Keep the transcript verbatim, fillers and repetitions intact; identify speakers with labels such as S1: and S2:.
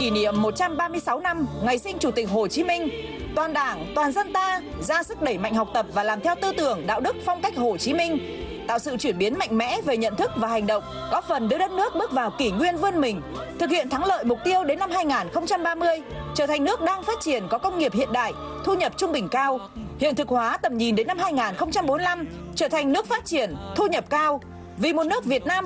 S1: kỷ niệm một trăm ba mươi sáu năm ngày sinh Chủ tịch Hồ Chí Minh, toàn Đảng, toàn dân ta ra sức đẩy mạnh học tập và làm theo tư tưởng, đạo đức, phong cách Hồ Chí Minh, tạo sự chuyển biến mạnh mẽ về nhận thức và hành động, góp phần đưa đất nước bước vào kỷ nguyên vươn mình, thực hiện thắng lợi mục tiêu đến năm hai nghìn không trăm ba mươi, trở thành nước đang phát triển có công nghiệp hiện đại, thu nhập trung bình cao, hiện thực hóa tầm nhìn đến năm hai nghìn không trăm bốn mươi lăm, trở thành nước phát triển, thu nhập cao, vì một nước Việt Nam